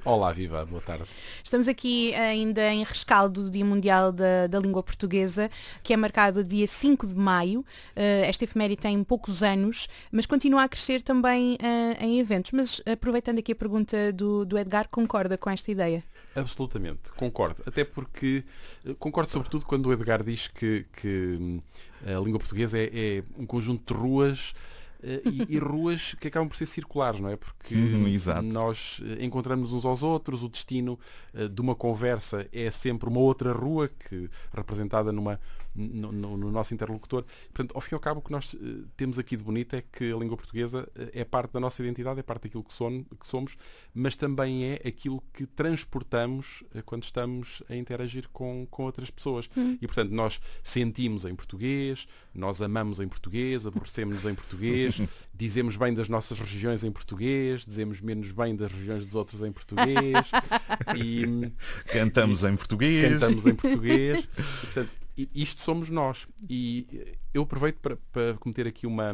Olá, viva, boa tarde. Estamos aqui ainda em rescaldo do Dia Mundial da Língua Portuguesa, que é marcado dia 5 de maio. Esta efeméride tem poucos anos, mas continua a crescer também em eventos. Mas aproveitando aqui a pergunta do Edgar, concorda com esta ideia? Absolutamente, concordo. Até porque concordo sobretudo quando o Edgar diz que a língua portuguesa é um conjunto de ruas e ruas que acabam por ser circulares, não é? Porque nós encontramos uns aos outros, o destino de uma conversa é sempre uma outra rua representada no nosso interlocutor. Portanto, ao fim e ao cabo, o que nós temos aqui de bonito é que a língua portuguesa é parte da nossa identidade, é parte daquilo que somos, mas também é aquilo que transportamos quando estamos a interagir com outras pessoas. E, portanto, nós sentimos em português, nós amamos em português, aborrecemos-nos em português, dizemos bem das nossas regiões em português, dizemos menos bem das regiões dos outros em português. Cantamos em português. Cantamos em português. Portanto, isto somos nós. E eu aproveito para cometer aqui uma...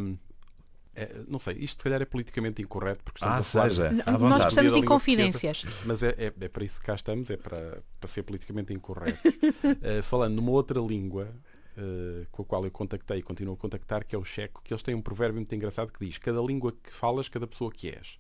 não sei, isto se calhar é politicamente incorreto, porque estamos a falar... Nós gostamos de inconfidências. Mas é para isso que cá estamos, é para ser politicamente incorreto. Falando numa outra língua, com a qual eu contactei e continuo a contactar, que é o checo, que eles têm um provérbio muito engraçado que diz: cada língua que falas, cada pessoa que és.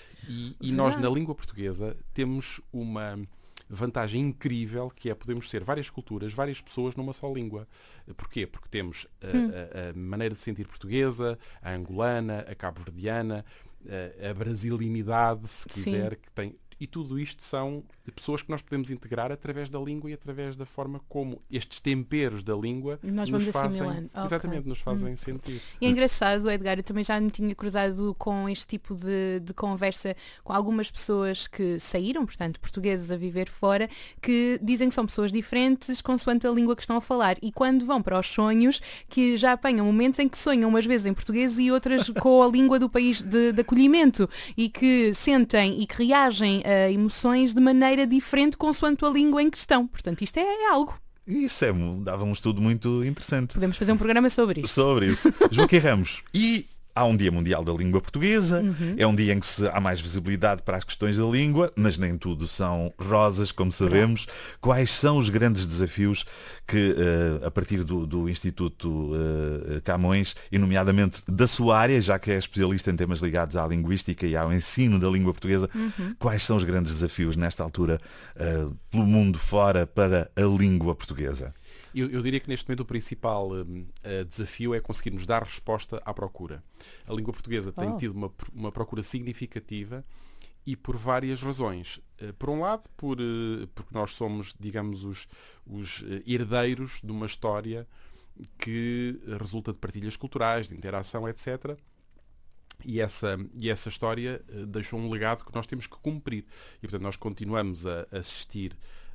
E nós, na língua portuguesa, temos uma vantagem incrível, que é podermos ser várias culturas, várias pessoas numa só língua. Porquê? Porque temos a maneira de sentir portuguesa, a angolana, a cabo-verdiana, a brasilinidade, se quiser, que tem... E tudo isto são pessoas que nós podemos integrar através da língua e através da forma como estes temperos da língua nos fazem, exatamente, nos fazem sentir. E é engraçado, Edgar, eu também já me tinha cruzado com este tipo de conversa com algumas pessoas que saíram, portanto, portugueses a viver fora, que dizem que são pessoas diferentes consoante a língua que estão a falar. E quando vão para os sonhos, que já apanham momentos em que sonham umas vezes em português e outras com a língua do país de acolhimento, e que sentem e que reagem a emoções de maneira diferente consoante a língua em questão. Portanto, isto é algo. Isso dava um estudo muito interessante. Podemos fazer um programa sobre isso. Joaquim Ramos, há um Dia Mundial da Língua Portuguesa, é um dia em que há mais visibilidade para as questões da língua, mas nem tudo são rosas, como sabemos. Quais são os grandes desafios que, a partir do Instituto Camões, e nomeadamente da sua área, já que é especialista em temas ligados à linguística e ao ensino da língua portuguesa, quais são os grandes desafios nesta altura pelo mundo fora para a língua portuguesa? Eu diria que neste momento o principal desafio é conseguirmos dar resposta à procura. A língua portuguesa tem tido uma procura significativa e por várias razões. Por um lado, porque nós somos, digamos, os herdeiros de uma história que resulta de partilhas culturais, de interação, etc. E essa história deixou um legado que nós temos que cumprir. E, portanto, nós continuamos a assistir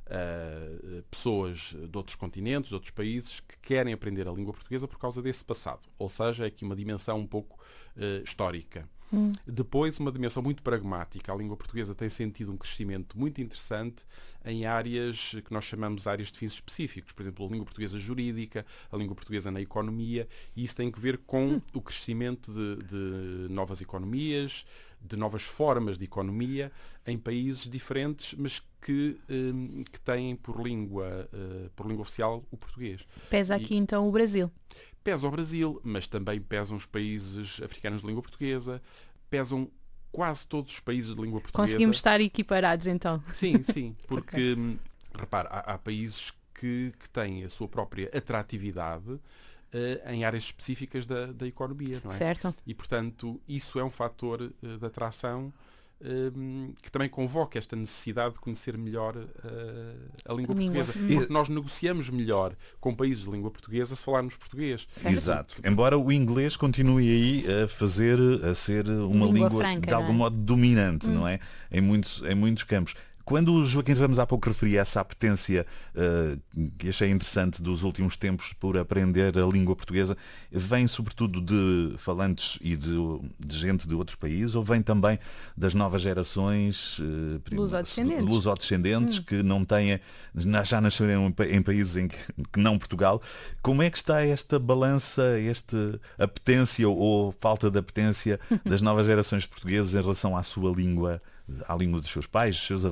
pessoas de outros continentes, de outros países, que querem aprender a língua portuguesa por causa desse passado. Ou seja, é aqui uma dimensão um pouco histórica. Depois, uma dimensão muito pragmática. A língua portuguesa tem sentido um crescimento muito interessante em áreas que nós chamamos áreas de fins específicos. Por exemplo, a língua portuguesa jurídica, a língua portuguesa na economia, e isso tem que ver com o crescimento de novas economias, de novas formas de economia em países diferentes, mas que têm por língua oficial o português. Pesa aqui então o Brasil. Pesa o Brasil, mas também pesam os países africanos de língua portuguesa, pesam quase todos os países de língua portuguesa. Conseguimos estar equiparados então. Sim, porque, repara, há países que têm a sua própria atratividade em áreas específicas da economia, não é? Certo. E, portanto, isso é um fator de atração que também convoca esta necessidade de conhecer melhor a língua portuguesa. Porque nós negociamos melhor com países de língua portuguesa se falarmos português. Certo. Exato. Embora o inglês continue aí a ser uma língua franca, de algum modo dominante, não é? Em muitos campos. Quando o Joaquim Ramos há pouco referia essa apetência que achei interessante dos últimos tempos por aprender a língua portuguesa, vem sobretudo de falantes e de gente de outros países, ou vem também das novas gerações lusodescendentes que não têm, já nasceram em países que não Portugal? Como é que está esta balança, esta apetência ou falta de apetência das novas gerações portuguesas em relação à sua língua, à língua dos seus pais, dos seus avós?